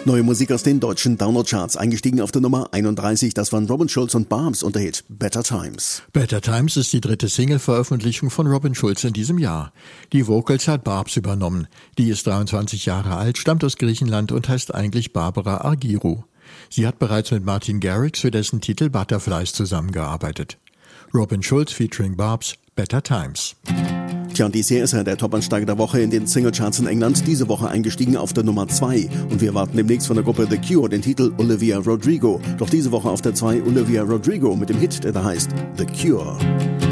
Neue Musik aus den deutschen Download-Charts. Eingestiegen auf der Nummer 31, das waren Robin Schulz und Barbs und der Hit Better Times. Better Times ist die dritte Single-Veröffentlichung von Robin Schulz in diesem Jahr. Die Vocals hat Barbs übernommen. Die ist 23 Jahre alt, stammt aus Griechenland und heißt eigentlich Barbara Argyro. Sie hat bereits mit Martin Garrix für dessen Titel Butterflies zusammengearbeitet. Robin Schulz featuring Barbs, Better Times. Tja, und dies hier ist der Top-Ansteiger der Woche in den Singlecharts in England. Diese Woche eingestiegen auf der Nummer 2. Und wir erwarten demnächst von der Gruppe The Cure den Titel Olivia Rodrigo. Doch diese Woche auf der 2 Olivia Rodrigo mit dem Hit, der da heißt The Cure.